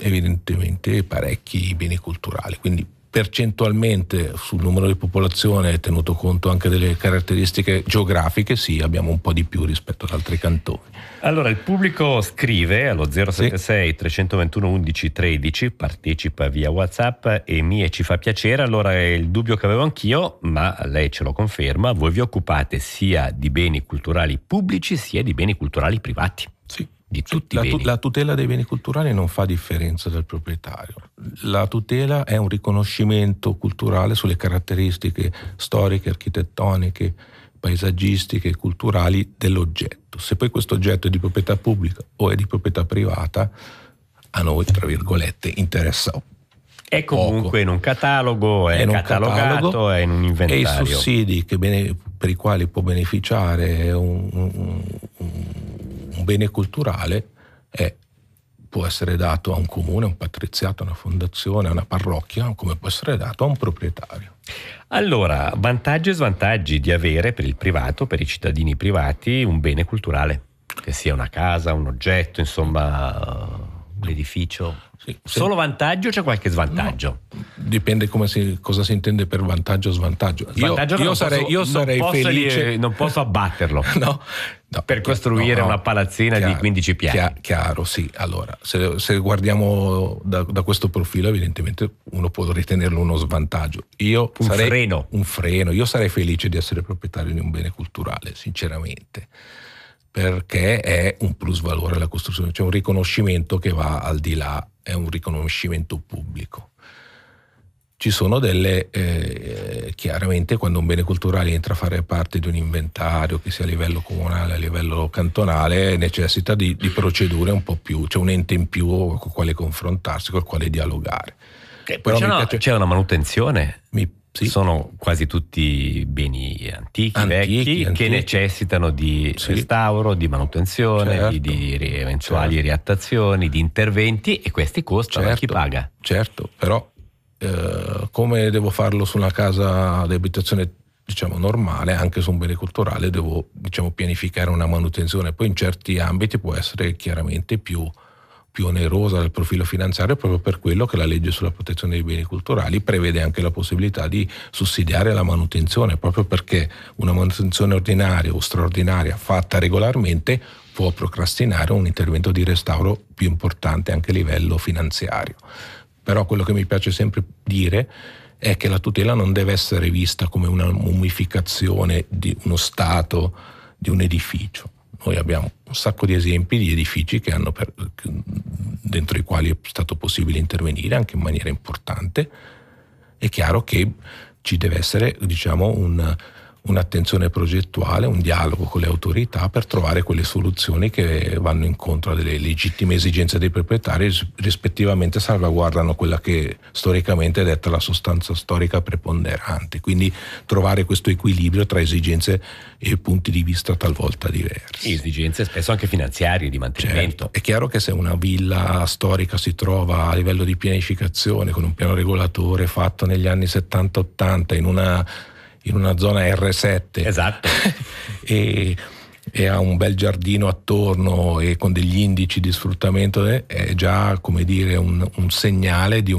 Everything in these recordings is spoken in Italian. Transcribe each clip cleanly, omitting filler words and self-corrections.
evidentemente parecchi beni culturali, quindi percentualmente sul numero di popolazione, tenuto conto anche delle caratteristiche geografiche, sì, abbiamo un po' di più rispetto ad altri cantoni. Allora, il pubblico scrive allo 076 321 11 13, partecipa via WhatsApp e ci fa piacere. Allora, è il dubbio che avevo anch'io, ma lei ce lo conferma, voi vi occupate sia di beni culturali pubblici sia di beni culturali privati. Sì. Di tutti i beni. La tutela dei beni culturali non fa differenza del proprietario. La tutela è un riconoscimento culturale sulle caratteristiche storiche, architettoniche, paesaggistiche e culturali dell'oggetto. Se poi questo oggetto è di proprietà pubblica o è di proprietà privata, a noi, tra virgolette, interessa è comunque poco. In un catalogo, è catalogato, è in un inventario. E i sussidi per i quali può beneficiare un bene culturale può essere dato a un comune, a un patriziato, a una fondazione, a una parrocchia, come può essere dato a un proprietario. Allora, vantaggi e svantaggi di avere per il privato, per i cittadini privati, un bene culturale, che sia una casa, un oggetto, insomma, un edificio. Sì. Solo vantaggio o c'è qualche svantaggio? No, dipende cosa si intende per vantaggio o svantaggio. Io sarei felice. Non posso abbatterlo no, per costruire una palazzina di 15 piani. Chiaro, sì. Allora, se guardiamo da questo profilo, evidentemente uno può ritenerlo uno svantaggio. Un freno. Io sarei felice di essere proprietario di un bene culturale, sinceramente, perché è un plus valore alla costruzione, c'è un riconoscimento che va al di là, è un riconoscimento pubblico. Ci sono chiaramente quando un bene culturale entra a fare parte di un inventario, che sia a livello comunale, a livello cantonale, necessita di procedure un po' più, c'è un ente in più con il quale confrontarsi, con il quale dialogare. Poi c'è una manutenzione. Sì. Sono quasi tutti beni antichi, che necessitano di restauro, di manutenzione, di eventuali riattazioni, di interventi, e questi costano. Chi paga? Certo, però come devo farlo su una casa di abitazione normale, anche su un bene culturale devo pianificare una manutenzione. Poi in certi ambiti può essere chiaramente più onerosa dal profilo finanziario, proprio per quello che la legge sulla protezione dei beni culturali prevede anche la possibilità di sussidiare la manutenzione, proprio perché una manutenzione ordinaria o straordinaria fatta regolarmente può procrastinare un intervento di restauro più importante anche a livello finanziario. Però quello che mi piace sempre dire è che la tutela non deve essere vista come una mummificazione di uno stato, di un edificio. Noi abbiamo un sacco di esempi di edifici che hanno dentro i quali è stato possibile intervenire anche in maniera importante. È chiaro che ci deve essere un'attenzione progettuale, un dialogo con le autorità per trovare quelle soluzioni che vanno incontro alle legittime esigenze dei proprietari, rispettivamente salvaguardano quella che storicamente è detta la sostanza storica preponderante. Quindi trovare questo equilibrio tra esigenze e punti di vista talvolta diversi. Esigenze spesso anche finanziarie, di mantenimento. Certo. È chiaro che se una villa storica si trova a livello di pianificazione con un piano regolatore fatto negli anni 70-80 in una zona R7, esatto, e ha un bel giardino attorno e con degli indici di sfruttamento, è già un segnale di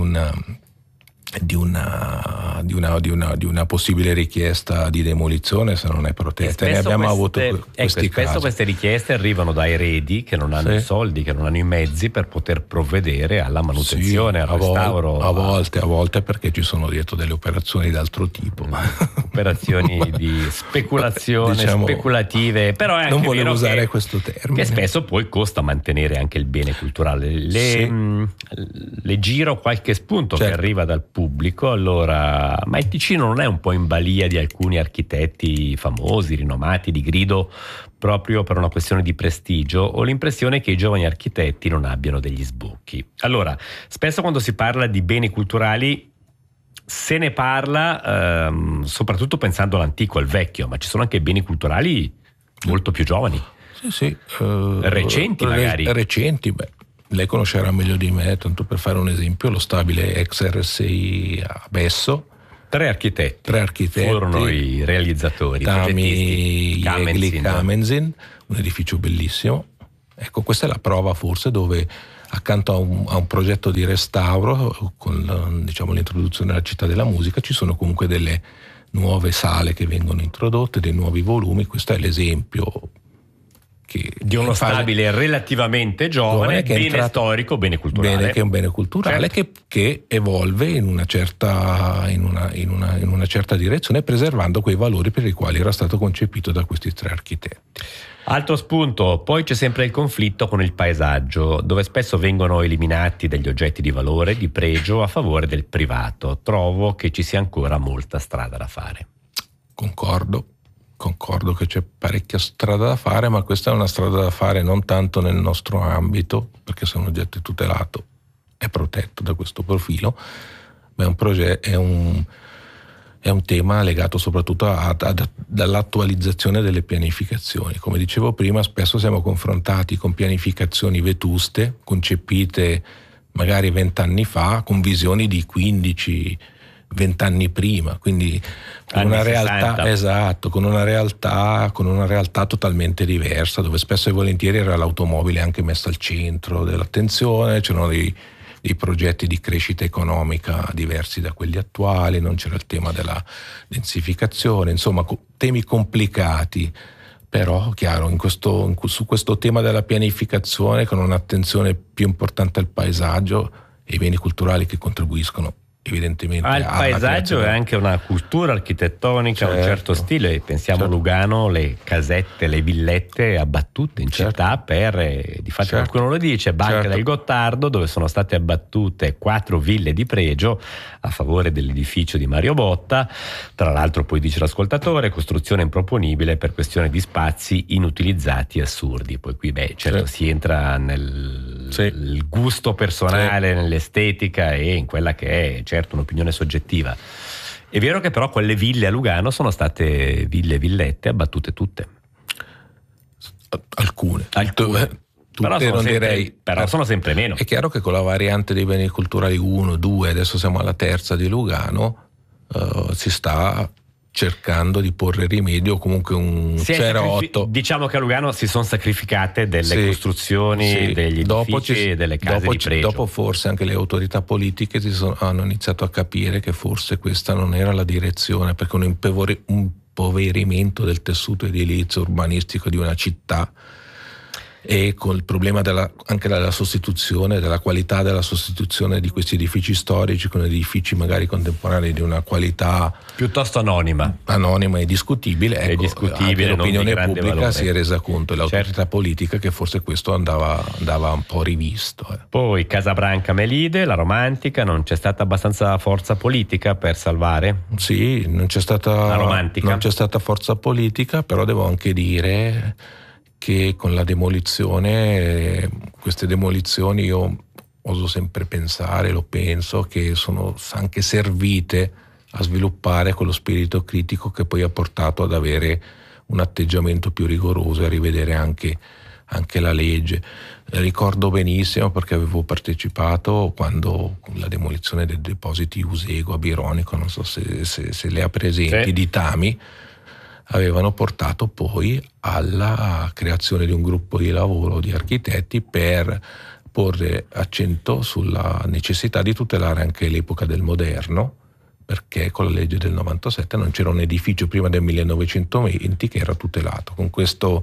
una possibile richiesta di demolizione se non è protetta. Ne abbiamo avuto questi casi. Spesso queste richieste arrivano da eredi che non hanno i soldi, che non hanno i mezzi per poter provvedere alla manutenzione, al restauro. A volte perché ci sono dietro delle operazioni d'altro tipo. Operazioni di speculazione, speculative, però è anche non volevo usare questo termine. Che spesso poi costa mantenere anche il bene culturale. Le giro qualche spunto che arriva dal pubblico. Allora, ma il Ticino non è un po' in balia di alcuni architetti famosi, rinomati, di grido, proprio per una questione di prestigio? Ho l'impressione che i giovani architetti non abbiano degli sbocchi. Allora, spesso quando si parla di beni culturali se ne parla soprattutto pensando all'antico, al vecchio, ma ci sono anche beni culturali molto più giovani. Recenti magari. Recenti, lei conoscerà meglio di me, tanto per fare un esempio, lo stabile ex RSI a Besso. Tre architetti furono i realizzatori, Tami Kamensin, un edificio bellissimo. Ecco, questa è la prova forse dove accanto a un progetto di restauro con diciamo, l'introduzione della città della musica ci sono comunque delle nuove sale che vengono introdotte, dei nuovi volumi. Questo è l'esempio di uno stabile relativamente giovane, bene storico, bene culturale. Che è un bene culturale, certo. che evolve in una certa direzione, preservando quei valori per i quali era stato concepito da questi 3 architetti. Altro spunto, poi c'è sempre il conflitto con il paesaggio, dove spesso vengono eliminati degli oggetti di valore, di pregio, a favore del privato. Trovo che ci sia ancora molta strada da fare. Concordo che c'è parecchia strada da fare, ma questa è una strada da fare non tanto nel nostro ambito, perché se un oggetto è tutelato è protetto da questo profilo, ma è un tema legato soprattutto dall'attualizzazione delle pianificazioni. Come dicevo prima, spesso siamo confrontati con pianificazioni vetuste, concepite magari 20 anni fa, con visioni di 15-20 anni prima, quindi con una realtà, con una realtà totalmente diversa, dove spesso e volentieri era l'automobile anche messa al centro dell'attenzione, c'erano dei progetti di crescita economica diversi da quelli attuali, non c'era il tema della densificazione, insomma temi complicati. Però chiaro, su questo tema della pianificazione, con un'attenzione più importante al paesaggio e ai beni culturali che contribuiscono evidentemente al paesaggio e anche una cultura architettonica, certo, un certo stile. Pensiamo a Lugano, le casette, le villette abbattute in città difatti qualcuno lo dice, Banca del Gottardo, dove sono state abbattute 4 ville di pregio a favore dell'edificio di Mario Botta. Tra l'altro, poi dice l'ascoltatore, costruzione improponibile per questione di spazi inutilizzati e assurdi. Poi qui si entra nel gusto personale, nell'estetica e in quella che è certo un'opinione soggettiva. È vero che però quelle ville a Lugano sono state villette abbattute tutte. Alcune. Però sono sempre meno. È chiaro che con la variante dei beni culturali 1, 2, adesso siamo alla 3ª di Lugano, si sta cercando di porre rimedio, comunque un cerotto. Diciamo che a Lugano si sono sacrificate delle costruzioni, degli edifici e delle case di pregio. Dopo forse anche le autorità politiche hanno iniziato a capire che forse questa non era la direzione, perché un impoverimento del tessuto edilizio urbanistico di una città, e con il problema anche della sostituzione, della qualità della sostituzione di questi edifici storici con edifici magari contemporanei di una qualità piuttosto anonima e discutibile, anche l'opinione pubblica valore. Si è resa conto, e l'autorità politica, che forse questo andava un po' rivisto. Poi Casabranca Melide, la romantica, non c'è stata abbastanza forza politica per salvare? Sì, non c'è stata forza politica, però devo anche dire che con la demolizione, queste demolizioni, io oso sempre pensare, lo penso, che sono anche servite a sviluppare quello spirito critico che poi ha portato ad avere un atteggiamento più rigoroso e a rivedere anche la legge. Ricordo benissimo, perché avevo partecipato quando la demolizione dei depositi Usego a Bironico, non so se le ha presenti, di Tami, avevano portato poi alla creazione di un gruppo di lavoro di architetti per porre accento sulla necessità di tutelare anche l'epoca del moderno, perché con la legge del 97 non c'era un edificio prima del 1920 che era tutelato. Con questa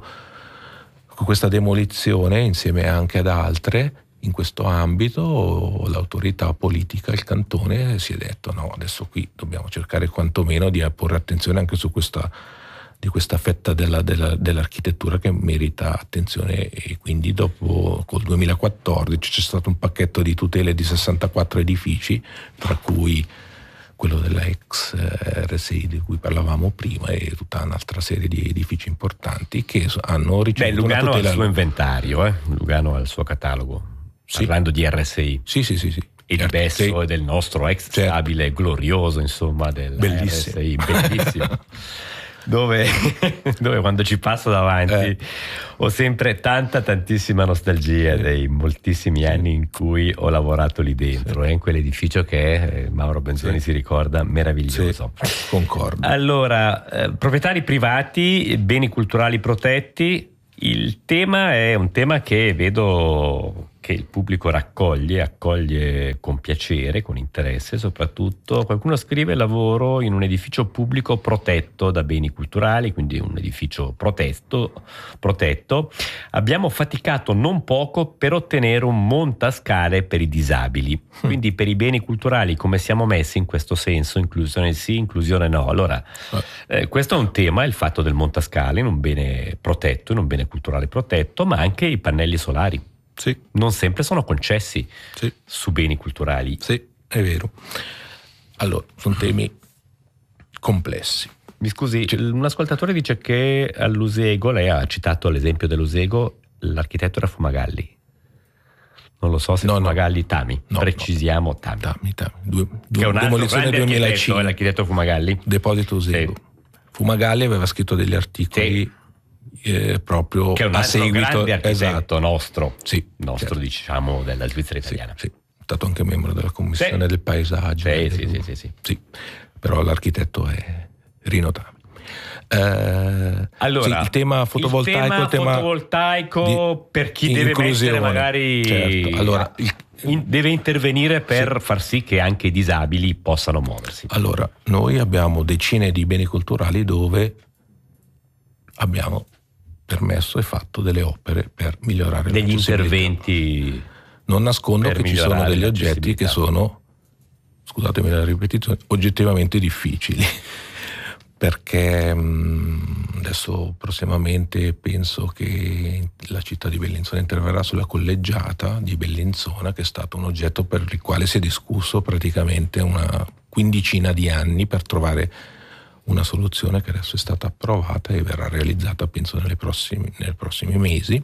demolizione, insieme anche ad altre in questo ambito, l'autorità politica, il cantone, si è detto no, adesso qui dobbiamo cercare quantomeno di porre attenzione anche su questa fetta dell'architettura che merita attenzione, e quindi dopo, col 2014, c'è stato un pacchetto di tutele di 64 edifici, tra cui quello della ex RSI di cui parlavamo prima, e tutta un'altra serie di edifici importanti che hanno ricevuto Lugano una tutela. Ha il suo inventario, Lugano ha il suo catalogo, parlando di RSI. Sì. E di Besso e del nostro ex stabile glorioso, insomma, del RSI, bellissimo. Dove quando ci passo davanti ho sempre tantissima nostalgia dei moltissimi anni in cui ho lavorato lì dentro, in quell'edificio che Mauro Benzoni si ricorda, meraviglioso. Concordo. Allora, proprietari privati, beni culturali protetti, il tema è un tema che vedo che il pubblico accoglie con piacere, con interesse soprattutto. Qualcuno scrive: lavoro in un edificio pubblico protetto da beni culturali, quindi un edificio protetto. Abbiamo faticato non poco per ottenere un montascale per i disabili. Quindi per i beni culturali come siamo messi in questo senso? Inclusione sì, inclusione no. Allora, questo è un tema, il fatto del montascale in un bene protetto, in un bene culturale protetto, ma anche i pannelli solari. Sì. Non sempre sono concessi sì. su beni culturali. Sì, è vero. Allora, sono temi complessi. Mi scusi, un ascoltatore dice che all'Usego, lei ha citato l'esempio dell'Usego, l'architetto era Fumagalli. Non lo so se Fumagalli. Tami. Precisiamo Tami. Che è un altro grande 2005. L'architetto Fumagalli. Deposito Usego. Sì. Fumagalli aveva scritto degli articoli... Sì. Proprio che è un a altro seguito, grande architetto nostro, certo. Diciamo della Svizzera italiana. Sì. È stato anche membro della commissione del paesaggio. Sì. Però l'architetto è Rino Tami. Allora, il tema fotovoltaico per chi deve mettere magari, certo. Allora, deve intervenire per far sì che anche i disabili possano muoversi. Allora, noi abbiamo decine di beni culturali dove abbiamo permesso e fatto delle opere per migliorare degli interventi. Non nascondo che ci sono degli oggetti che sono, scusatemi la ripetizione, oggettivamente difficili, perché adesso prossimamente penso che la città di Bellinzona interverrà sulla collegiata di Bellinzona, che è stato un oggetto per il quale si è discusso praticamente una quindicina di anni per trovare una soluzione che adesso è stata approvata e verrà realizzata penso nei prossimi mesi.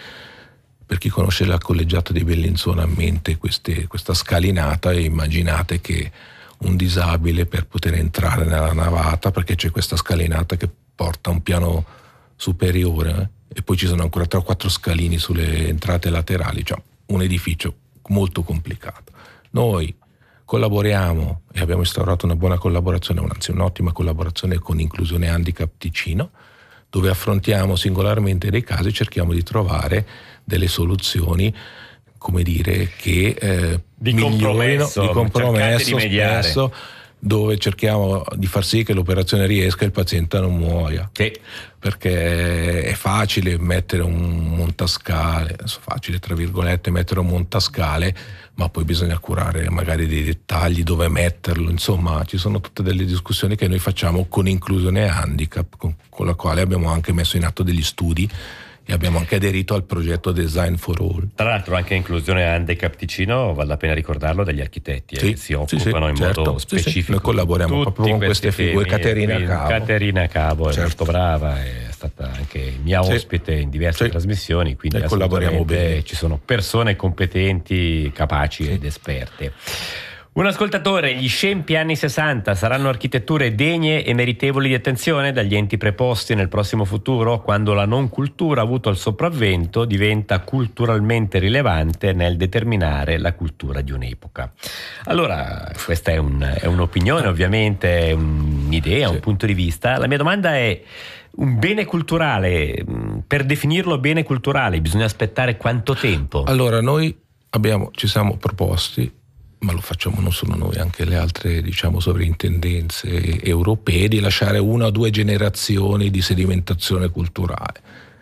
Per chi conosce la collegiata di Bellinzona a mente questa scalinata, e immaginate che un disabile per poter entrare nella navata, perché c'è questa scalinata che porta a un piano superiore e poi ci sono ancora 3 o 4 scalini sulle entrate laterali, cioè un edificio molto complicato. Noi collaboriamo e abbiamo instaurato una buona collaborazione, anzi un'ottima collaborazione con Inclusione Handicap Ticino, dove affrontiamo singolarmente dei casi e cerchiamo di trovare delle soluzioni, come dire, che di compromesso di spesso, dove cerchiamo di far sì che l'operazione riesca e il paziente non muoia. Sì. Perché è facile mettere un montascale, facile tra virgolette mettere un montascale, ma poi bisogna curare magari dei dettagli, dove metterlo, insomma ci sono tutte delle discussioni che noi facciamo con Inclusione Handicap, con la quale abbiamo anche messo in atto degli studi e abbiamo anche aderito al progetto Design for All. Tra l'altro anche Inclusione Handicap Ticino, vale la pena ricordarlo, degli architetti che si occupano in modo specifico. Noi collaboriamo proprio con queste figure. Caterina Cavo è molto brava, è stata anche mia ospite in diverse trasmissioni, quindi collaboriamo bene. Ci sono persone competenti, capaci ed esperte. Un ascoltatore: gli scempi anni 60 saranno architetture degne e meritevoli di attenzione dagli enti preposti nel prossimo futuro, quando la non cultura ha avuto il sopravvento, diventa culturalmente rilevante nel determinare la cultura di un'epoca. Allora, questa è un'opinione, ovviamente, è un'idea, un punto di vista. La mia domanda è: un bene culturale, per definirlo bene culturale, bisogna aspettare quanto tempo? Allora, noi ci siamo proposti, ma lo facciamo non solo noi, anche le altre sovrintendenze europee, di lasciare 1 o 2 generazioni di sedimentazione culturale,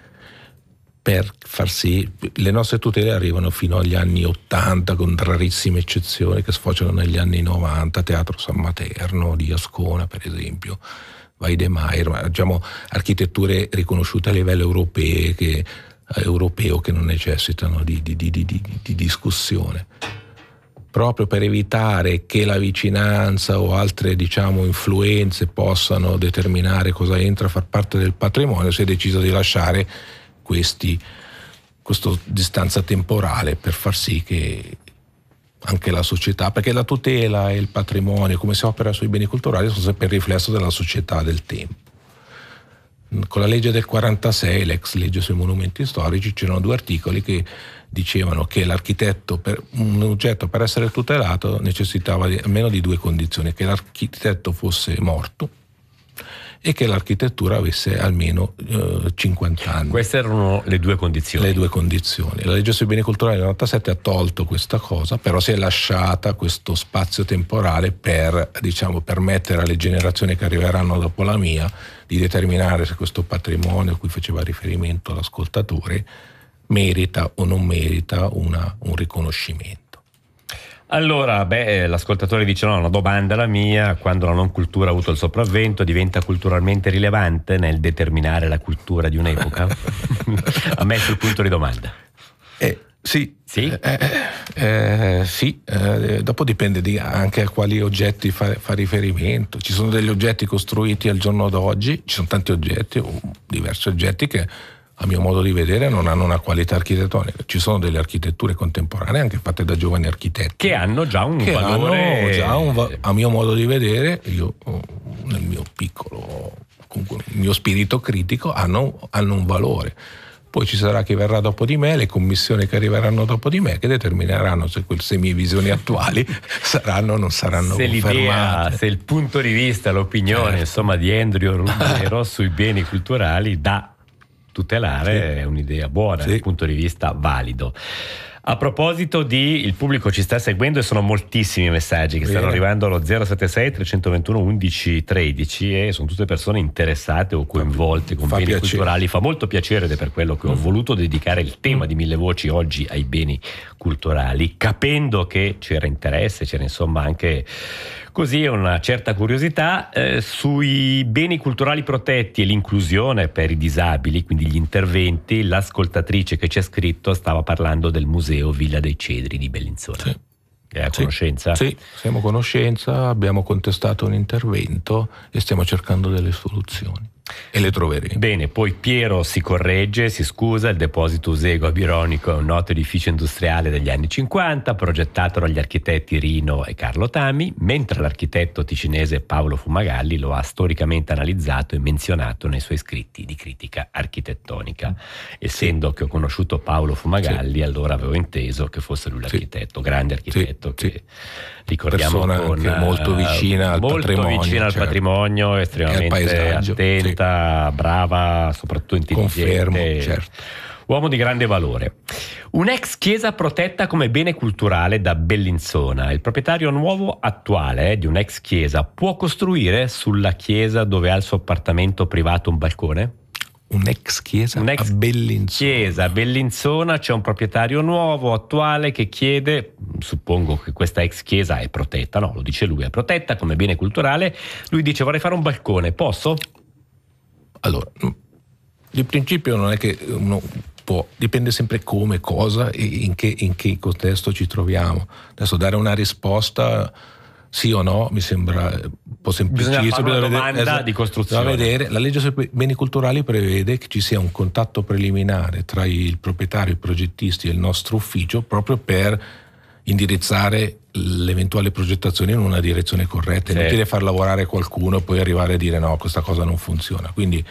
per far sì. Le nostre tutele arrivano fino agli anni 80, con rarissime eccezioni che sfociano negli anni 90, Teatro San Materno di Ascona per esempio, Weidemeier, abbiamo architetture riconosciute a livello europeo che non necessitano di discussione, proprio per evitare che la vicinanza o altre influenze possano determinare cosa entra a far parte del patrimonio. Si è deciso di lasciare questa distanza temporale per far sì che anche la società, perché la tutela e il patrimonio, come si opera sui beni culturali, sono sempre il riflesso della società del tempo. Con la legge del 46, l'ex legge sui monumenti storici, c'erano 2 articoli che dicevano che l'architetto, per un oggetto per essere tutelato, necessitava almeno di 2 condizioni: che l'architetto fosse morto e che l'architettura avesse almeno 50 anni. Queste erano le due condizioni. La legge sui beni culturali del 97 ha tolto questa cosa, però si è lasciata questo spazio temporale per, diciamo, permettere alle generazioni che arriveranno dopo la mia di determinare se questo patrimonio a cui faceva riferimento l'ascoltatore merita o non merita un riconoscimento. Allora, l'ascoltatore dice: no, una domanda la mia: quando la non cultura ha avuto il sopravvento, diventa culturalmente rilevante nel determinare la cultura di un'epoca? A me sul punto di domanda. Sì. Sì? Sì, dopo dipende anche a quali oggetti fa riferimento. Ci sono degli oggetti costruiti al giorno d'oggi, ci sono tanti oggetti, diversi oggetti che a mio modo di vedere non hanno una qualità architettonica. Ci sono delle architetture contemporanee anche fatte da giovani architetti che hanno già un valore, a mio modo di vedere, io nel mio piccolo, comunque il mio spirito critico, hanno un valore. Poi ci sarà chi verrà dopo di me, le commissioni che arriveranno dopo di me, che determineranno se mie visioni attuali saranno o non saranno confermate. Se il punto di vista, l'opinione, insomma, di Andrew Ruggiero sui beni culturali da tutelare è un'idea buona, dal punto di vista valido. A proposito il pubblico ci sta seguendo e sono moltissimi messaggi che stanno arrivando allo 076 321 11 13 e sono tutte persone interessate o coinvolte con beni culturali. Fa molto piacere ed è per quello che ho voluto dedicare il tema di Mille Voci oggi ai beni culturali, capendo che c'era interesse, c'era insomma anche così una certa curiosità sui beni culturali protetti e l'inclusione per i disabili, quindi gli interventi. L'ascoltatrice che ci ha scritto stava parlando del Museo Villa dei Cedri di Bellinzona. Sì. È a conoscenza? Sì, siamo a conoscenza, abbiamo contestato un intervento e stiamo cercando delle soluzioni. E le troveremo. Bene, poi Piero si corregge, si scusa: il deposito Usego a Bironico è un noto edificio industriale degli anni 50 progettato dagli architetti Rino e Carlo Tami, mentre l'architetto ticinese Paolo Fumagalli lo ha storicamente analizzato e menzionato nei suoi scritti di critica architettonica. Essendo che ho conosciuto Paolo Fumagalli, allora avevo inteso che fosse lui l'architetto, grande architetto che ricordiamo persona molto vicina al patrimonio, vicina al patrimonio, estremamente attenta, brava, soprattutto intelligente. Confermo, certo. Uomo di grande valore. Un'ex chiesa protetta come bene culturale da Bellinzona. Il proprietario nuovo attuale di un'ex chiesa può costruire sulla chiesa dove ha il suo appartamento privato un balcone? Un'ex chiesa a Bellinzona. Chiesa a Bellinzona, c'è un proprietario nuovo, attuale, che chiede, suppongo che questa ex chiesa è protetta, no, lo dice lui, è protetta come bene culturale. Lui dice: vorrei fare un balcone, posso? Allora, il principio non è che uno può, dipende sempre come, cosa e in che contesto ci troviamo. Adesso dare una risposta sì o no mi sembra un po' semplicissimo. Bisogna fare una domanda di costruzione. Da vedere. La legge sui beni culturali prevede che ci sia un contatto preliminare tra il proprietario, i progettisti e il nostro ufficio, proprio per indirizzare l'eventuale progettazione in una direzione corretta. È inutile far lavorare qualcuno e poi arrivare a dire no, questa cosa non funziona. Quindi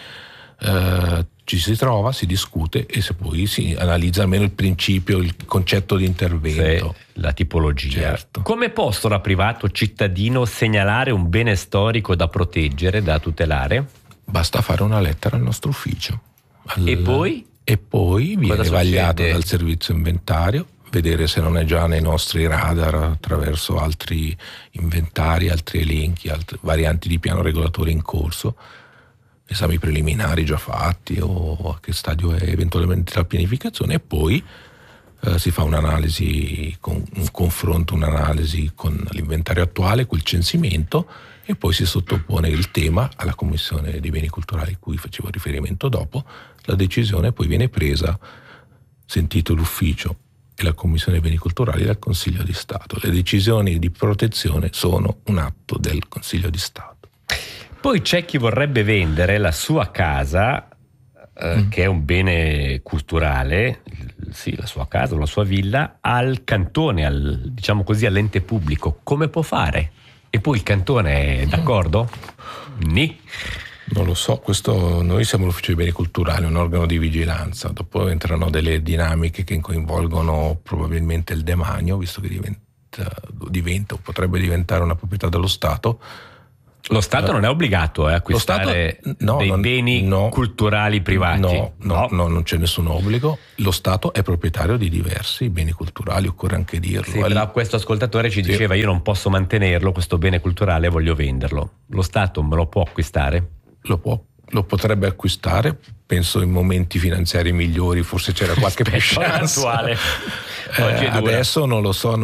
ci si trova, si discute e se poi si analizza almeno il principio, il concetto di intervento. La tipologia. Certo. Come posso da privato cittadino segnalare un bene storico da proteggere, da tutelare? Basta fare una lettera al nostro ufficio. E poi? E poi viene vagliato dal servizio inventario, vedere se non è già nei nostri radar attraverso altri inventari, altri elenchi, altre varianti di piano regolatore in corso, esami preliminari già fatti o a che stadio è eventualmente la pianificazione, e poi si fa un'analisi, un confronto, un'analisi con l'inventario attuale, col censimento, e poi si sottopone il tema alla Commissione dei Beni Culturali a cui facevo riferimento dopo. La decisione poi viene presa, sentito l'ufficio e la Commissione dei Beni Culturali, dal Consiglio di Stato. Le decisioni di protezione sono un atto del Consiglio di Stato. Poi c'è chi vorrebbe vendere la sua casa, che è un bene culturale, sì, la sua casa, la sua villa, al cantone, diciamo così, all'ente pubblico. Come può fare? E poi il cantone è d'accordo? Ni? Non lo so, noi siamo l'Ufficio dei Beni Culturali, un organo di vigilanza. Dopo entrano delle dinamiche che coinvolgono probabilmente il demanio, visto che diventa o potrebbe diventare una proprietà dello Stato. Lo Stato non è obbligato a acquistare dei beni culturali privati? No, non c'è nessun obbligo. Lo Stato è proprietario di diversi beni culturali, occorre anche dirlo. Sì, però questo ascoltatore ci diceva: io non posso mantenerlo, questo bene culturale, voglio venderlo. Lo Stato me lo può acquistare? Lo potrebbe acquistare, penso in momenti finanziari migliori, forse c'era qualche più chance. Adesso non lo so,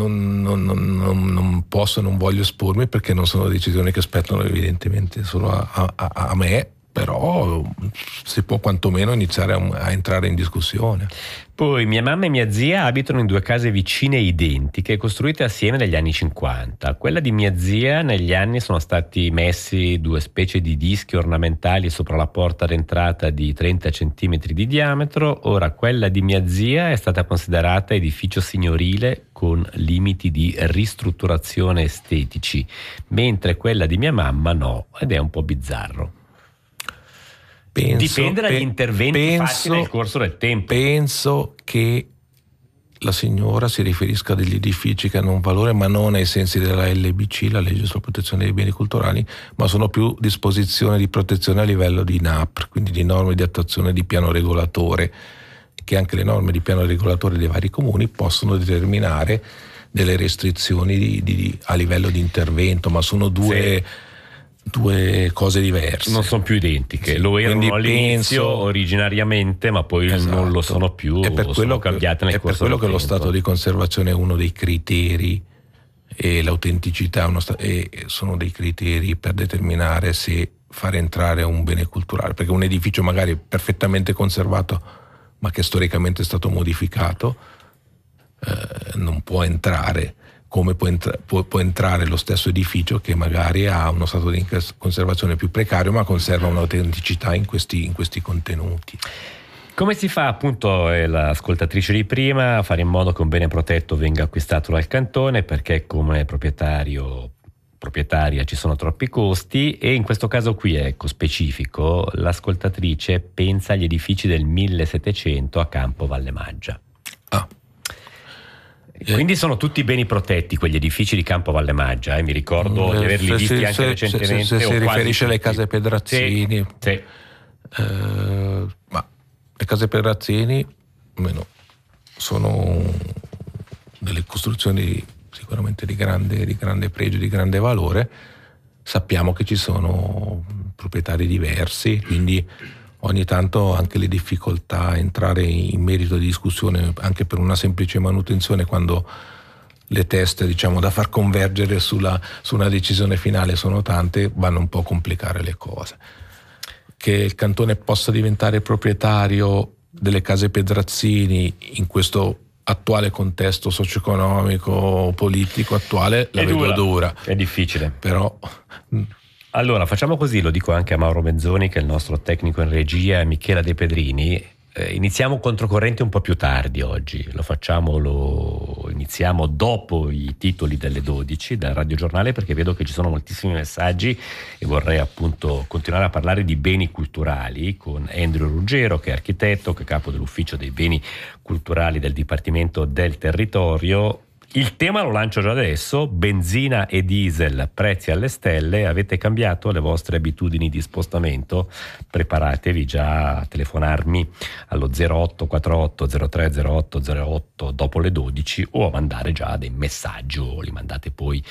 non posso, non voglio espormi, perché non sono decisioni che spettano evidentemente solo a me, però si può quantomeno iniziare a entrare in discussione. Poi mia mamma e mia zia abitano in 2 case vicine identiche, costruite assieme negli anni 50. Quella di mia zia, negli anni sono stati messi 2 specie di dischi ornamentali sopra la porta d'entrata di 30 cm di diametro. Ora quella di mia zia è stata considerata edificio signorile con limiti di ristrutturazione estetici, mentre quella di mia mamma no, ed è un po' bizzarro. Dipende dagli interventi fatti nel corso del tempo. Penso che la signora si riferisca a degli edifici che hanno un valore, ma non ai sensi della LBC, la legge sulla protezione dei beni culturali, ma sono più disposizioni di protezione a livello di NAPR, quindi di norme di attuazione di piano regolatore, che anche le norme di piano regolatore dei vari comuni possono determinare delle restrizioni a livello di intervento, ma sono due cose diverse. Non sono più identiche, lo erano all'inizio originariamente, ma poi non lo sono più, sono cambiate nel corso del tempo. È per quello che lo stato di conservazione è uno dei criteri, e l'autenticità sono dei criteri per determinare se fare entrare un bene culturale, perché un edificio magari perfettamente conservato ma che storicamente è stato modificato non può entrare, come può entrare lo stesso edificio che magari ha uno stato di conservazione più precario ma conserva un'autenticità in questi contenuti. Come si fa, appunto, l'ascoltatrice di prima, a fare in modo che un bene protetto venga acquistato dal cantone, perché come proprietaria ci sono troppi costi, e in questo caso qui, ecco, specifico, l'ascoltatrice pensa agli edifici del 1700 a Campo Valle Maggia. Quindi sono tutti beni protetti quegli edifici di Campo Valle Maggia, mi ricordo di averli visti anche recentemente. Se si riferisce alle case Pedrazzini, sì. Ma le case Pedrazzini sono delle costruzioni sicuramente di grande pregio, di grande valore. Sappiamo che ci sono proprietari diversi, quindi ogni tanto anche le difficoltà a entrare in merito di discussione anche per una semplice manutenzione, quando le teste, diciamo, da far convergere su una decisione finale sono tante, vanno un po' a complicare le cose. Che il cantone possa diventare proprietario delle case Pedrazzini in questo attuale contesto socio-economico, politico attuale, la vedo dura. È difficile. Però allora facciamo così, lo dico anche a Mauro Menzoni, che è il nostro tecnico in regia, e Michela De Pedrini. Iniziamo controcorrente un po' più tardi oggi, lo iniziamo dopo i titoli delle 12 dal radiogiornale, perché vedo che ci sono moltissimi messaggi e vorrei appunto continuare a parlare di beni culturali con Andrew Ruggero, che è architetto, che è capo dell'ufficio dei beni culturali del Dipartimento del Territorio. Il tema lo lancio già adesso: benzina e diesel, prezzi alle stelle. Avete cambiato le vostre abitudini di spostamento? Preparatevi già a telefonarmi allo 0848 0308 08 dopo le 12, o a mandare già dei messaggi, o li mandate poi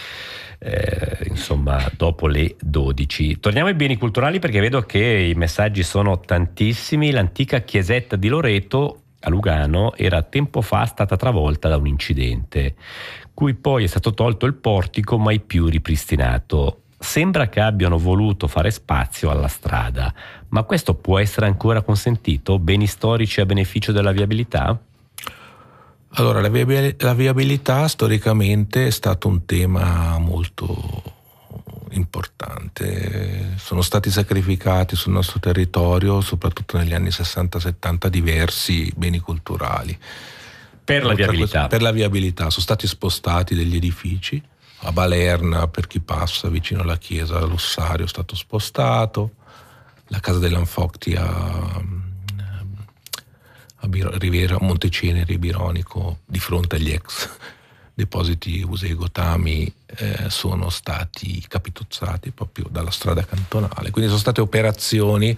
dopo le 12. Torniamo ai beni culturali, perché vedo che i messaggi sono tantissimi. L'antica chiesetta di Loreto a Lugano era tempo fa stata travolta da un incidente, cui poi è stato tolto il portico, mai più ripristinato. Sembra che abbiano voluto fare spazio alla strada, ma questo può essere ancora consentito? Beni storici a beneficio della viabilità? Allora, la viabilità storicamente è stato un tema molto importante. Sono stati sacrificati sul nostro territorio, soprattutto negli anni 60-70, diversi beni culturali per la viabilità. Per la viabilità sono stati spostati degli edifici. A Balerna, per chi passa vicino alla chiesa, l'ossario è stato spostato, la casa dell'Anfocti a Riviera, Monteceneri, Bironico, di fronte agli ex depositi Usei-Gotami sono stati capituzzati proprio dalla strada cantonale, quindi sono state operazioni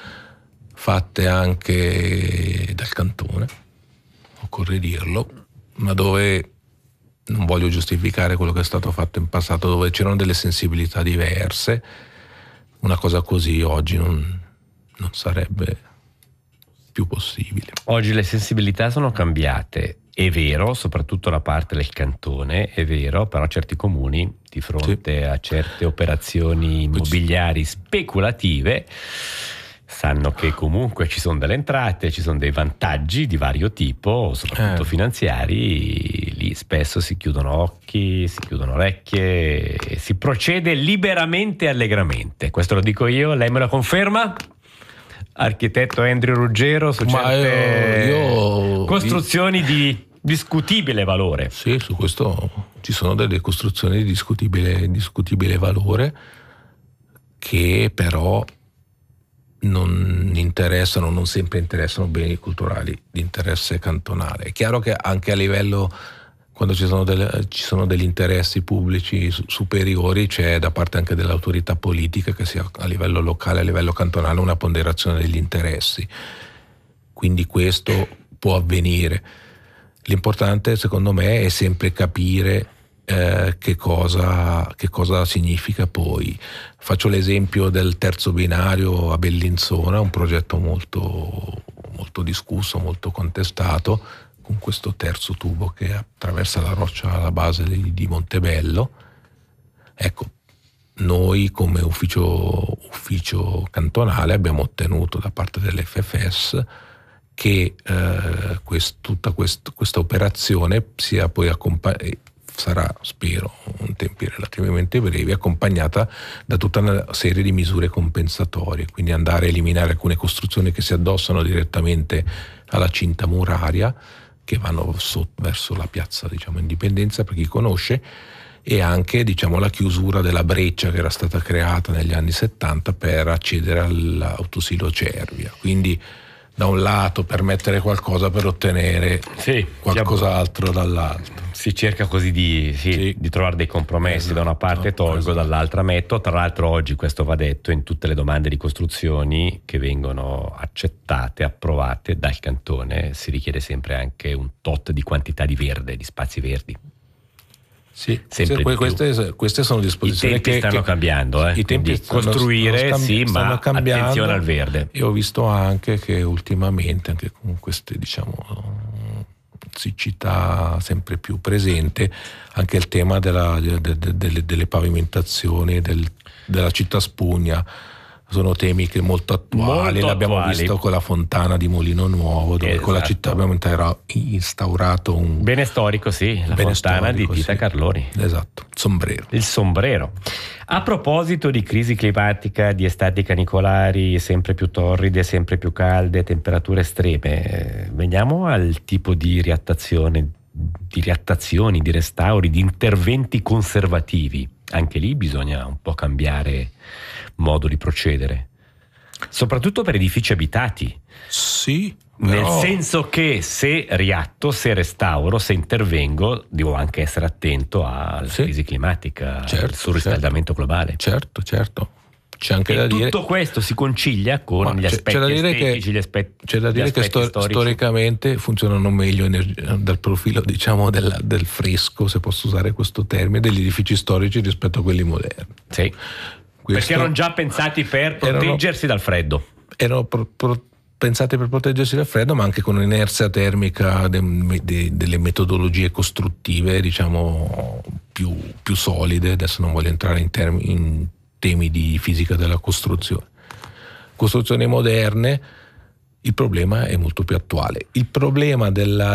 fatte anche dal cantone, occorre dirlo, ma dove non voglio giustificare quello che è stato fatto in passato, dove c'erano delle sensibilità diverse. Una cosa così oggi non sarebbe più possibile. Oggi le sensibilità sono cambiate, è vero, soprattutto da parte del cantone, è vero, però certi comuni di fronte a certe operazioni immobiliari speculative sanno che comunque ci sono delle entrate, ci sono dei vantaggi di vario tipo, soprattutto finanziari, lì spesso si chiudono occhi, si chiudono orecchie, si procede liberamente e allegramente. Questo lo dico io, lei me lo conferma? Architetto Andrew Ruggero, su certe costruzioni di discutibile valore. Sì, su questo ci sono delle costruzioni di discutibile valore che però non sempre interessano beni culturali di interesse cantonale. È chiaro che anche a livello, quando ci sono degli interessi pubblici superiori, c'è da parte anche dell'autorità politica, che sia a livello locale, a livello cantonale, una ponderazione degli interessi. Quindi questo può avvenire. L'importante, secondo me, è sempre capire che cosa significa poi. Faccio l'esempio del terzo binario a Bellinzona, un progetto molto, molto discusso, molto contestato, con questo terzo tubo che attraversa la roccia alla base di Montebello. Ecco, noi come ufficio cantonale abbiamo ottenuto da parte dell'FFS che tutta questa operazione sia poi sarà, spero, in tempi relativamente brevi, accompagnata da tutta una serie di misure compensatorie, quindi andare a eliminare alcune costruzioni che si addossano direttamente alla cinta muraria, che vanno verso la piazza, Indipendenza, per chi conosce, e anche la chiusura della breccia che era stata creata negli anni 70 per accedere all'autosilo Cervia. Quindi da un lato permettere qualcosa per ottenere qualcos'altro dall'altro. Si cerca così di trovare dei compromessi, da una parte tolgo, dall'altra metto. Tra l'altro oggi, questo va detto, in tutte le domande di costruzioni che vengono accettate, approvate dal cantone, si richiede sempre anche un tot di quantità di verde, di spazi verdi. Sì, queste sono disposizioni. I tempi stanno cambiando, I tempi costruire ma attenzione al verde. Io ho visto anche che ultimamente, anche con queste siccità sempre più presente, anche il tema delle pavimentazioni della città spugna sono temi che molto attuali. L'abbiamo visto con la fontana di Molino Nuovo, dove con la città abbiamo instaurato un bene storico, la fontana di Tita Carloni. Esatto, il sombrero. A proposito di crisi climatica, di estati canicolari sempre più torride, sempre più calde, temperature estreme, veniamo al tipo di riattazioni, di restauri, di interventi conservativi. Anche lì bisogna un po' cambiare modo di procedere, soprattutto per edifici abitati. Sì, nel senso che se riatto, se restauro, se intervengo, devo anche essere attento alla crisi climatica, al surriscaldamento globale. Certo. C'è anche da dire. Tutto questo si concilia con gli aspetti estetici, gli aspetti c'è da dire che storicamente funzionano meglio dal profilo, del fresco, se posso usare questo termine, degli edifici storici rispetto a quelli moderni. Sì. Perché erano già pensati per proteggersi dal freddo. Erano pensati per proteggersi dal freddo, ma anche con un'inerzia termica delle metodologie costruttive, più solide. Adesso non voglio entrare in temi di fisica della costruzione. Costruzioni moderne, il problema è molto più attuale. Il problema del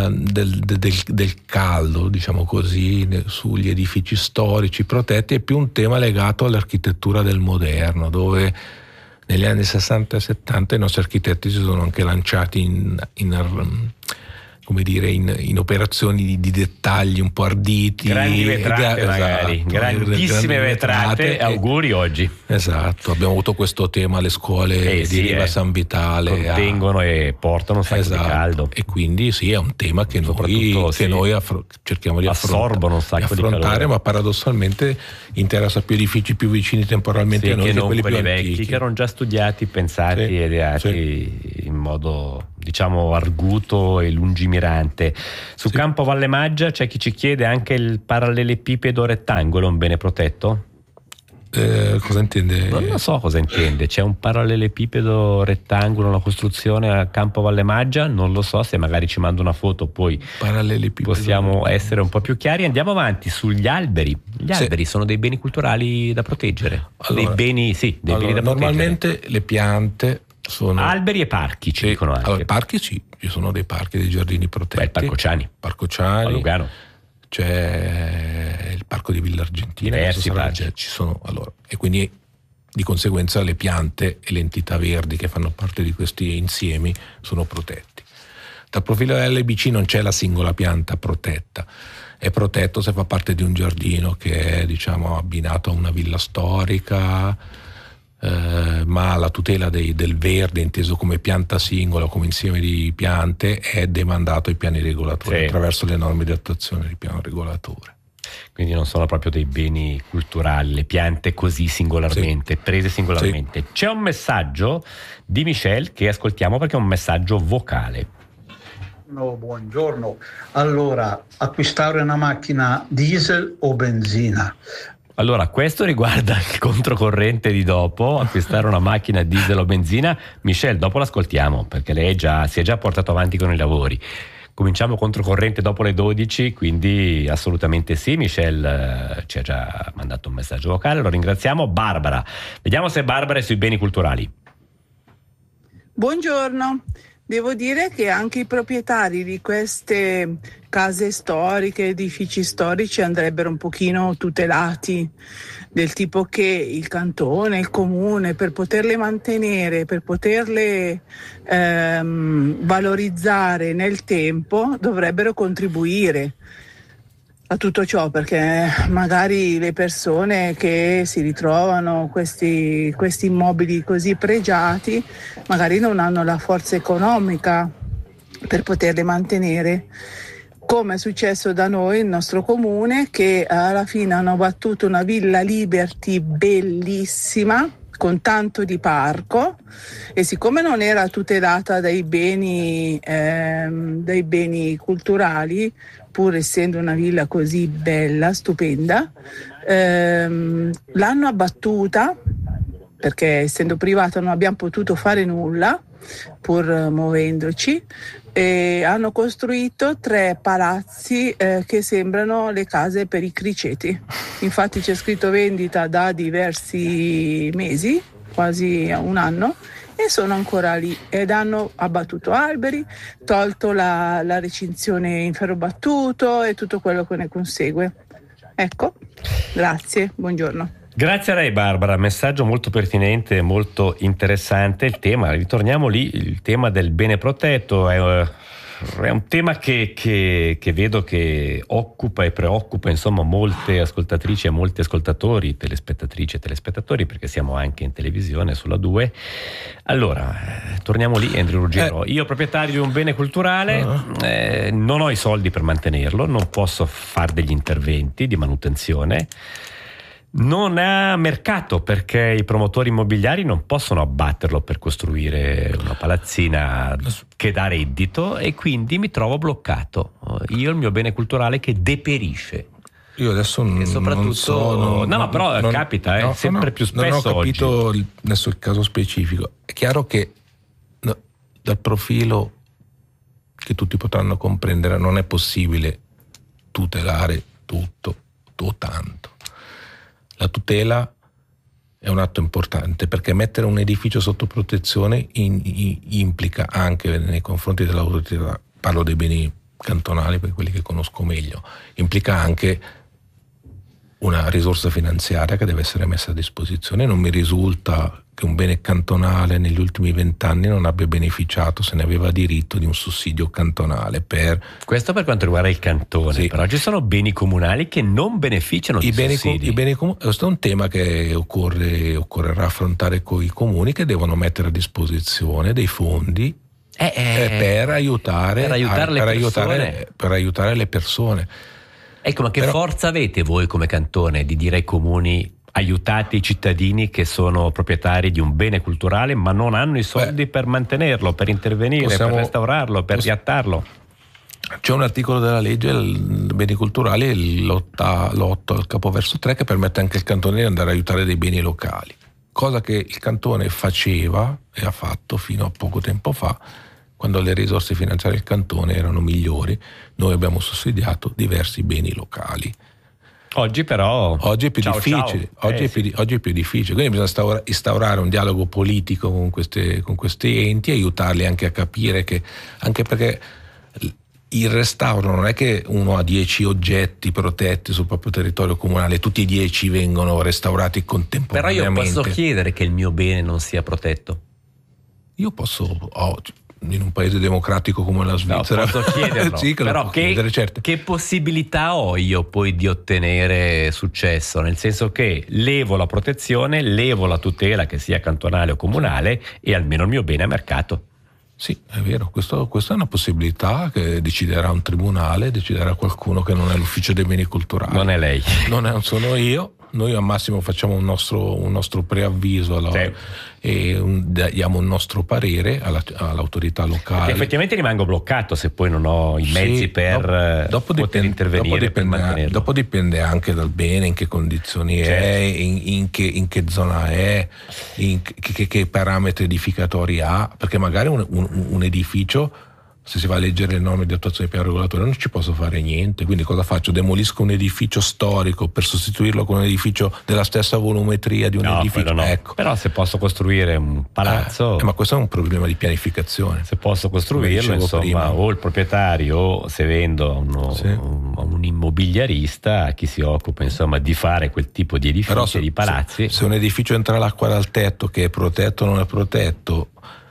caldo, sugli edifici storici protetti è più un tema legato all'architettura del moderno, dove negli anni 60 e 70 i nostri architetti si sono anche lanciati in come dire, in operazioni di dettagli un po' arditi, grandi vetrate, magari grandissime vetrate. Auguri oggi. Esatto, abbiamo avuto questo tema alle scuole di Riva San Vitale, contengono e portano un sacco di caldo, e quindi sì, è un tema che noi cerchiamo di assorbono un sacco di calore, ma paradossalmente interessa più edifici più vicini temporalmente a noi che quelli più vecchi, antichi, che erano già studiati, pensati e ideati in modo, diciamo, arguto e lungimirante. Su Campo Valle Maggia c'è chi ci chiede anche il parallelepipedo rettangolo, un bene protetto? Cosa intende? Non lo so cosa intende. C'è un parallelepipedo rettangolo, una costruzione a Campo Valle Maggia, non lo so, se magari ci manda una foto poi possiamo essere un po' più chiari. Andiamo avanti sugli alberi. Gli alberi sono dei beni culturali da proteggere, allora, beni da proteggere. Normalmente le piante sono alberi e parchi, ci dicono anche. Allora, parchi ci sono dei parchi, dei giardini protetti. Il Parco Ciani a Lugano. C'è il parco di Villa Argentina, ci sono, e quindi di conseguenza le piante e le entità verdi che fanno parte di questi insiemi sono protetti. Dal profilo LBC non c'è la singola pianta protetta, è protetto se fa parte di un giardino che è, diciamo, abbinato a una villa storica, ma la tutela del verde inteso come pianta singola, come insieme di piante, è demandato ai piani regolatori attraverso le norme di attuazione del piano regolatore. Quindi non sono proprio dei beni culturali le piante così singolarmente, prese singolarmente. C'è un messaggio di Michel che ascoltiamo perché è un messaggio vocale. No, buongiorno. Allora, acquistare una macchina diesel o benzina? Allora, questo riguarda il controcorrente di dopo, acquistare una macchina diesel o benzina. Michel, dopo l'ascoltiamo, perché lei si è già portato avanti con i lavori. Cominciamo controcorrente dopo le 12, quindi assolutamente sì. Michel ci ha già mandato un messaggio vocale, lo ringraziamo. Barbara, vediamo se Barbara è sui beni culturali. Buongiorno. Devo dire che anche i proprietari di queste case storiche, edifici storici andrebbero un pochino tutelati, del tipo che il cantone, il comune, per poterle mantenere, per poterle valorizzare nel tempo, dovrebbero contribuire a tutto ciò, perché magari le persone che si ritrovano questi immobili così pregiati magari non hanno la forza economica per poterle mantenere, come è successo da noi, il nostro comune, che alla fine hanno battuto una Villa Liberty bellissima con tanto di parco, e siccome non era tutelata dai beni culturali, pur essendo una villa così bella, stupenda, l'hanno abbattuta, perché essendo privata non abbiamo potuto fare nulla pur muovendoci, e hanno costruito 3 palazzi che sembrano le case per i criceti. Infatti c'è scritto vendita da diversi mesi, quasi un anno, e sono ancora lì, ed hanno abbattuto alberi, tolto la recinzione in ferro battuto e tutto quello che ne consegue. Ecco, grazie, buongiorno. Grazie a lei Barbara, messaggio molto pertinente, molto interessante. Il tema, ritorniamo lì, il tema del bene protetto è un tema che vedo che occupa e preoccupa, insomma, molte ascoltatrici e molti ascoltatori, telespettatrici e telespettatori, perché siamo anche in televisione sulla 2. Allora, torniamo lì, Andrew Ruggero. Io proprietario di un bene culturale, non ho i soldi per mantenerlo, non posso fare degli interventi di manutenzione. Non ha mercato, perché i promotori immobiliari non possono abbatterlo per costruire una palazzina che dà reddito, e quindi mi trovo bloccato. Io il mio bene culturale che deperisce. Io adesso non so. Capita, sempre più spesso. Non ho capito oggi. Adesso il caso specifico. È chiaro che dal profilo che tutti potranno comprendere non è possibile tutelare tutto o tanto. La tutela è un atto importante, perché mettere un edificio sotto protezione implica anche nei confronti dell'autorità, parlo dei beni cantonali per quelli che conosco meglio, implica anche una risorsa finanziaria che deve essere messa a disposizione. Non mi risulta che un bene cantonale negli ultimi 20 anni non abbia beneficiato, se ne aveva diritto, di un sussidio cantonale per... Questo per quanto riguarda il cantone, sì. Però ci sono beni comunali che non beneficiano di sussidi. Questo è un tema che occorrerà affrontare con i comuni, che devono mettere a disposizione dei fondi per aiutare le persone. Ecco, ma che forza avete voi come cantone di dire ai comuni: aiutate i cittadini che sono proprietari di un bene culturale ma non hanno i soldi per mantenerlo, per intervenire, per restaurarlo, per riattarlo? C'è un articolo della legge, il beni culturali, l'8 al capoverso 3, che permette anche al cantone di andare a aiutare dei beni locali, cosa che il cantone faceva e ha fatto fino a poco tempo fa, quando le risorse finanziarie del cantone erano migliori. Noi abbiamo sussidiato diversi beni locali. Oggi però è più difficile. Oggi è più difficile, quindi bisogna instaurare un dialogo politico con questi enti, aiutarli anche a capire che, anche perché il restauro non è che uno ha 10 oggetti protetti sul proprio territorio comunale, tutti i 10 vengono restaurati contemporaneamente. Però io posso chiedere che il mio bene non sia protetto? Io posso... in un paese democratico come la Svizzera, posso chiederlo. Sì, però certo. Che possibilità ho io poi di ottenere successo? Nel senso che levo la protezione, levo la tutela, che sia cantonale o comunale, e almeno il mio bene a mercato. Sì, è vero, questa è una possibilità che deciderà un tribunale, deciderà qualcuno che non è l'ufficio dei beni culturali. Non è lei. Non sono io. Noi al massimo facciamo un nostro preavviso e diamo un nostro parere all'autorità locale. Perché effettivamente rimango bloccato se poi non ho i mezzi per poter intervenire, per mantenerlo. Dopo dipende anche dal bene, in che condizioni è, in che zona è, che parametri edificatori ha, perché magari un edificio, se si va a leggere le norme di attuazione del piano regolatore, non ci posso fare niente. Quindi cosa faccio? Demolisco un edificio storico per sostituirlo con un edificio della stessa volumetria di un edificio? No. Ecco. Però se posso costruire un palazzo, ma questo è un problema di pianificazione. Se posso costruirlo, insomma, prima, o il proprietario, o se vendo a un immobiliarista, chi si occupa insomma di fare quel tipo di edifici, di palazzi. Se un edificio entra l'acqua dal tetto, che è protetto o non è protetto,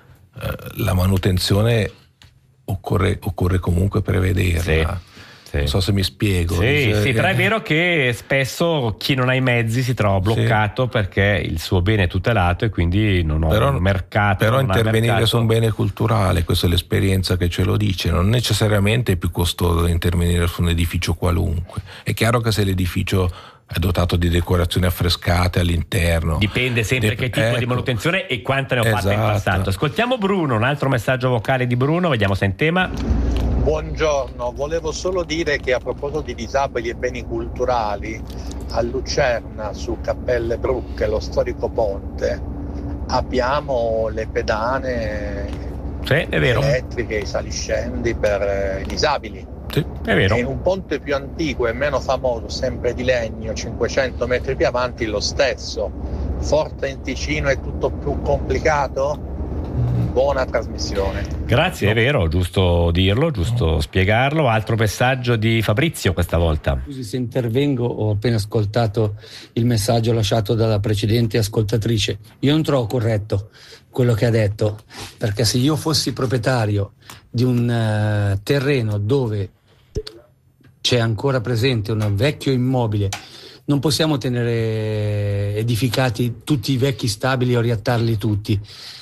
la manutenzione occorre comunque prevederla. Sì. Non so se mi spiego. Sì, però è vero che spesso chi non ha i mezzi si trova bloccato perché il suo bene è tutelato e quindi non ho un mercato. Però intervenire su un bene culturale, questa è l'esperienza che ce lo dice, non necessariamente è più costoso di intervenire su un edificio qualunque. È chiaro che se l'edificio è dotato di decorazioni affrescate all'interno, dipende sempre che tipo di manutenzione e quanta ne ho fatta in passato. Ascoltiamo Bruno, un altro messaggio vocale di Bruno, vediamo se è in tema. Buongiorno, volevo solo dire che a proposito di disabili e beni culturali, a Lucerna su Cappelle Brucche, lo storico ponte, abbiamo le pedane elettriche, i saliscendi per i disabili. Sì, è vero. E un ponte più antico e meno famoso, sempre di legno, 500 metri più avanti, lo stesso. Forte in Ticino è tutto più complicato? Buona trasmissione. Grazie, è vero, giusto dirlo, giusto spiegarlo. Altro messaggio di Fabrizio questa volta. Scusi se intervengo, ho appena ascoltato il messaggio lasciato dalla precedente ascoltatrice. Io non trovo corretto quello che ha detto, perché se io fossi proprietario di un terreno dove c'è ancora presente un vecchio immobile, non possiamo tenere edificati tutti i vecchi stabili o riattarli tutti,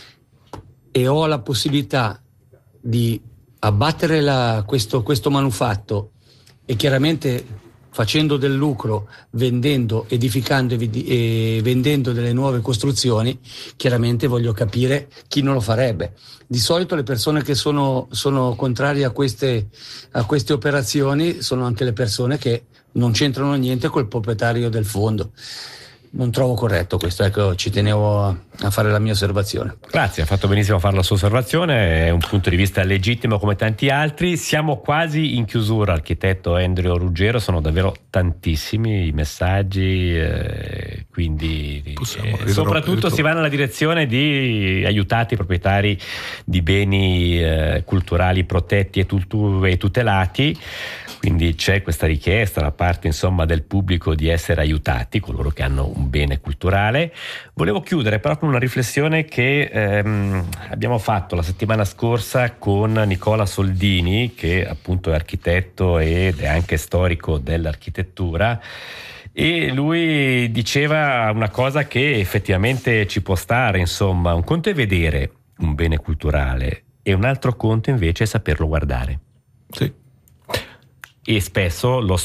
e ho la possibilità di abbattere questo manufatto e chiaramente facendo del lucro, vendendo, edificando e vendendo delle nuove costruzioni, chiaramente voglio capire chi non lo farebbe. Di solito le persone che sono contrarie a queste operazioni sono anche le persone che non c'entrano niente col proprietario del fondo. Non trovo corretto questo, ecco, ci tenevo a fare la mia osservazione. Grazie, ha fatto benissimo a fare la sua osservazione, è un punto di vista legittimo come tanti altri. Siamo quasi in chiusura, architetto Andrea Ruggero, sono davvero tantissimi i messaggi, quindi soprattutto si va nella direzione di aiutare i proprietari di beni culturali protetti e tutelati, quindi c'è questa richiesta da parte insomma del pubblico di essere aiutati, coloro che hanno un bene culturale. Volevo chiudere però con una riflessione che abbiamo fatto la settimana scorsa con Nicola Soldini, che appunto è architetto ed è anche storico dell'architettura, e lui diceva una cosa che effettivamente ci può stare, insomma, un conto è vedere un bene culturale e un altro conto invece è saperlo guardare. Sì. E spesso lo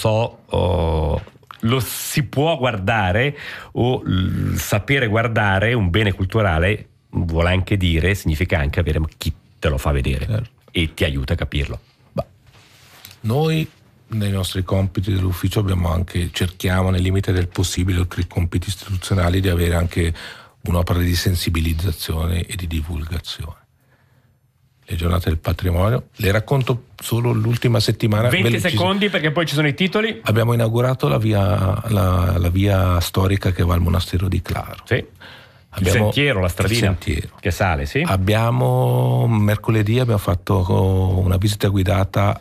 si può guardare o sapere guardare un bene culturale vuole anche dire, significa anche avere chi te lo fa vedere, certo, e ti aiuta a capirlo. Noi nei nostri compiti dell'ufficio cerchiamo nel limite del possibile, oltre ai compiti istituzionali, di avere anche un'opera di sensibilizzazione e di divulgazione. Le giornate del patrimonio, le racconto solo l'ultima settimana. 20 secondi perché poi ci sono i titoli. Abbiamo inaugurato la via storica che va al monastero di Claro. Sì. Il sentiero, la stradina che sale, sì. Mercoledì abbiamo fatto una visita guidata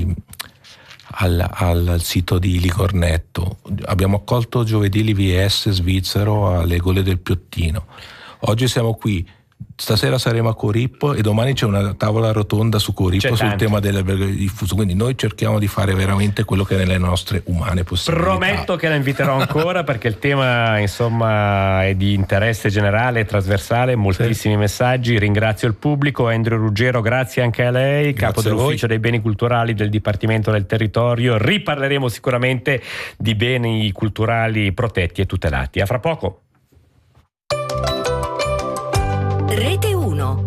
al sito di Ligornetto. Abbiamo accolto giovedì l'IVS svizzero alle Gole del Piottino. Oggi siamo qui. Stasera saremo a Corippo e domani c'è una tavola rotonda su Corippo sul tema dell'albergo diffuso. Quindi noi cerchiamo di fare veramente quello che è nelle nostre umane possibilità. Prometto che la inviterò ancora perché il tema insomma è di interesse generale e trasversale, moltissimi messaggi. Ringrazio il pubblico. Andrew Ruggero, grazie anche a lei, capo dell'ufficio dei beni culturali del Dipartimento del Territorio. Riparleremo sicuramente di beni culturali protetti e tutelati. A fra poco. Rete 1.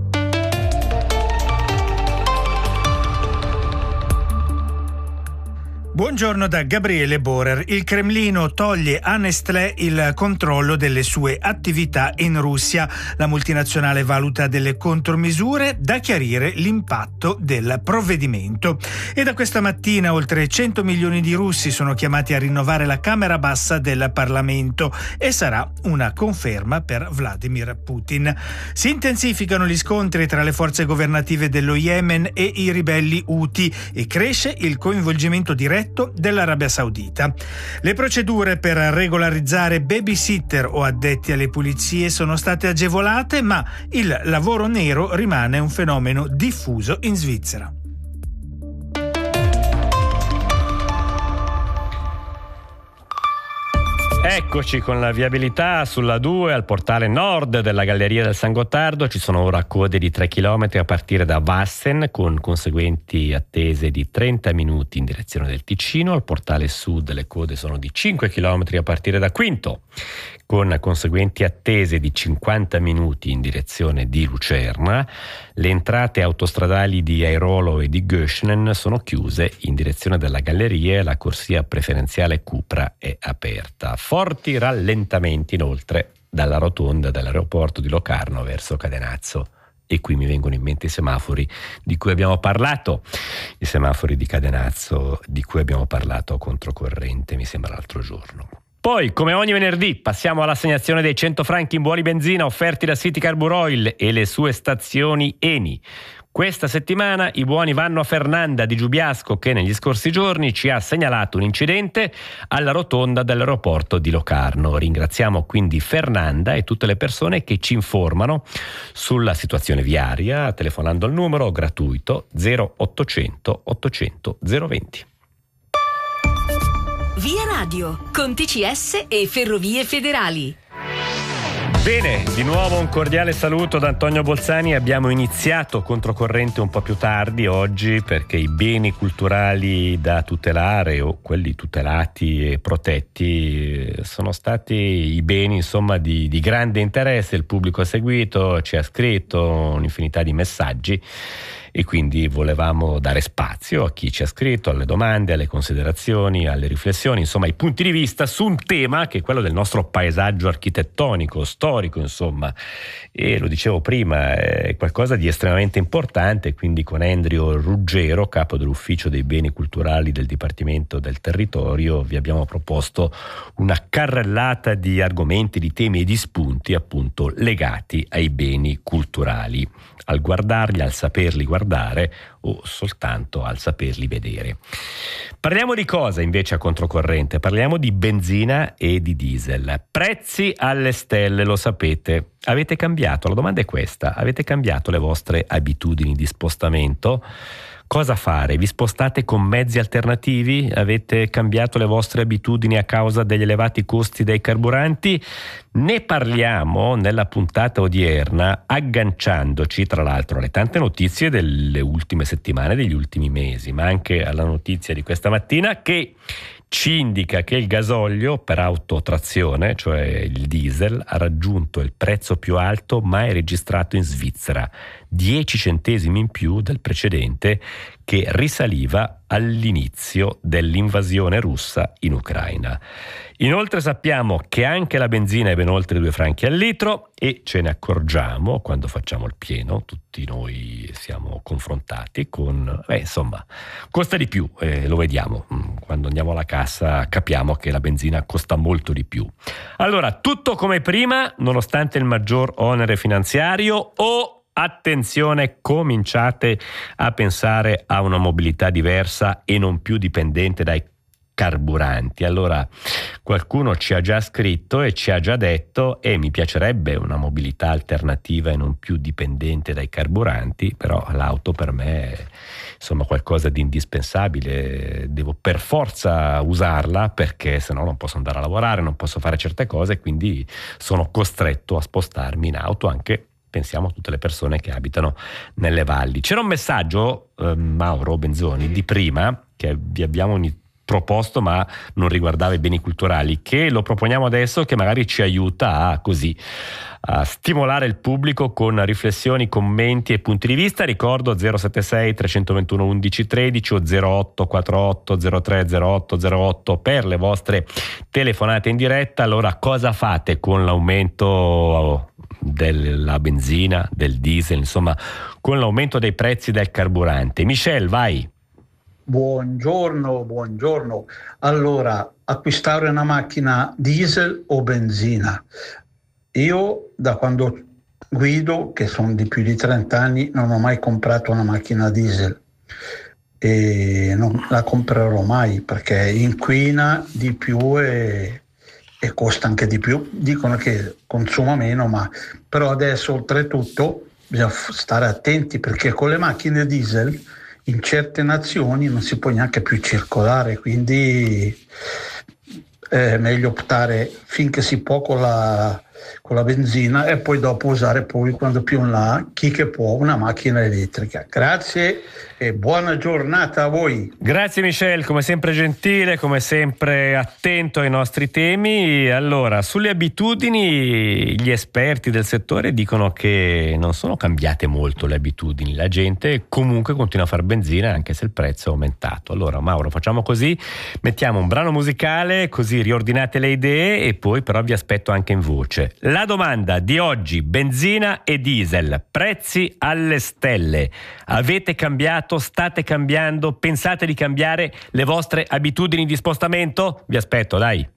Buongiorno da Gabriele Borer. Il Cremlino toglie a Nestlé il controllo delle sue attività in Russia. La multinazionale valuta delle contromisure, da chiarire l'impatto del provvedimento. E da questa mattina oltre 100 milioni di russi sono chiamati a rinnovare la Camera Bassa del Parlamento e sarà una conferma per Vladimir Putin. Si intensificano gli scontri tra le forze governative dello Yemen e i ribelli Houthi e cresce il coinvolgimento diretto dell'Arabia Saudita. Le procedure per regolarizzare babysitter o addetti alle pulizie sono state agevolate, ma il lavoro nero rimane un fenomeno diffuso in Svizzera. Eccoci con la viabilità sulla 2 al portale nord della Galleria del San Gottardo. Ci sono ora code di 3 km a partire da Wassen con conseguenti attese di 30 minuti in direzione del Ticino. Al portale sud le code sono di 5 km a partire da Quinto con conseguenti attese di 50 minuti in direzione di Lucerna. Le entrate autostradali di Airolo e di Göschenen sono chiuse in direzione della Galleria e la corsia preferenziale Cupra è aperta. Forti rallentamenti inoltre dalla rotonda dell'aeroporto di Locarno verso Cadenazzo. E qui mi vengono in mente i semafori di cui abbiamo parlato, i semafori di Cadenazzo di cui abbiamo parlato a controcorrente, mi sembra l'altro giorno. Poi, come ogni venerdì, passiamo all'assegnazione dei 100 franchi in buoni benzina offerti da City Carbur Oil e le sue stazioni Eni. Questa settimana i buoni vanno a Fernanda di Giubiasco, che negli scorsi giorni ci ha segnalato un incidente alla rotonda dell'aeroporto di Locarno. Ringraziamo quindi Fernanda e tutte le persone che ci informano sulla situazione viaria telefonando al numero gratuito 0800 800 020. Via Radio, con TCS e Ferrovie Federali. Bene, di nuovo un cordiale saluto da Antonio Bolzani. Abbiamo iniziato controcorrente un po' più tardi oggi perché i beni culturali da tutelare o quelli tutelati e protetti sono stati i beni insomma di grande interesse. Il pubblico ha seguito, ci ha scritto un'infinità di messaggi e quindi volevamo dare spazio a chi ci ha scritto, alle domande, alle considerazioni, alle riflessioni, insomma ai punti di vista su un tema che è quello del nostro paesaggio architettonico, storico, insomma, e lo dicevo prima, è qualcosa di estremamente importante. Quindi con Endrio Ruggero, capo dell'Ufficio dei Beni Culturali del Dipartimento del Territorio, vi abbiamo proposto una carrellata di argomenti, di temi e di spunti appunto legati ai beni culturali, al guardarli, al saperli guardare o soltanto al saperli vedere. Parliamo di cosa invece a controcorrente? Parliamo di benzina e di diesel. Prezzi alle stelle, lo sapete. Avete cambiato? La domanda è questa: avete cambiato le vostre abitudini di spostamento? Cosa fare? Vi spostate con mezzi alternativi? Avete cambiato le vostre abitudini a causa degli elevati costi dei carburanti? Ne parliamo nella puntata odierna, agganciandoci tra l'altro alle tante notizie delle ultime settimane, degli ultimi mesi, ma anche alla notizia di questa mattina che ci indica che il gasolio per autotrazione, cioè il diesel, ha raggiunto il prezzo più alto mai registrato in Svizzera, 10 centesimi in più del precedente, che risaliva all'inizio dell'invasione russa in Ucraina. Inoltre sappiamo che anche la benzina è ben oltre 2 franchi al litro e ce ne accorgiamo quando facciamo il pieno. Tutti noi siamo confrontati con, insomma, costa di più, lo vediamo. Quando andiamo alla cassa capiamo che la benzina costa molto di più. Allora, tutto come prima, nonostante il maggior onere finanziario, o attenzione, cominciate a pensare a una mobilità diversa e non più dipendente dai carburanti. Allora, qualcuno ci ha già scritto e ci ha già detto mi piacerebbe una mobilità alternativa e non più dipendente dai carburanti, però l'auto per me è insomma qualcosa di indispensabile, devo per forza usarla perché sennò non posso andare a lavorare, non posso fare certe cose, quindi sono costretto a spostarmi in auto. Anche pensiamo a tutte le persone che abitano nelle valli. C'era un messaggio, Mauro Benzoni, di prima che vi abbiamo proposto ma non riguardava i beni culturali, che lo proponiamo adesso, che magari ci aiuta a stimolare il pubblico con riflessioni, commenti e punti di vista. Ricordo 076 321 11 13 o 08 48 03 08 08 per le vostre telefonate in diretta. Allora, cosa fate con l'aumento della benzina, del diesel, insomma con l'aumento dei prezzi del carburante? Michel, vai. Buongiorno. Allora, acquistare una macchina diesel o benzina? Io da quando guido, che sono di più di 30 anni, non ho mai comprato una macchina diesel e non la comprerò mai perché inquina di più e costa anche di più. Dicono che consuma meno, però adesso oltretutto bisogna stare attenti perché con le macchine diesel in certe nazioni non si può neanche più circolare, quindi è meglio optare finché si può con la benzina e poi dopo usare poi quando più in là chi che può una macchina elettrica. Grazie e buona giornata a voi. Grazie Michel, come sempre gentile, come sempre attento ai nostri temi. Allora, sulle abitudini gli esperti del settore dicono che non sono cambiate molto le abitudini, la gente comunque continua a fare benzina anche se il prezzo è aumentato. Allora Mauro, facciamo così, mettiamo un brano musicale così riordinate le idee e poi però vi aspetto anche in voce. La domanda di oggi: benzina e diesel, prezzi alle stelle. Avete cambiato? State cambiando? Pensate di cambiare le vostre abitudini di spostamento? Vi aspetto, dai.